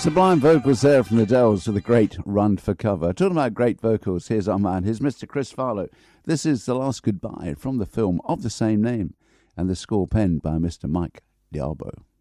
Sublime vocals there from the Dells with a great run for cover. Talking about great vocals, here's our man. Here's Mr. Chris Farlow. This is The Last Goodbye from the film of the same name, and the score penned by Mr. Mike Dialbo.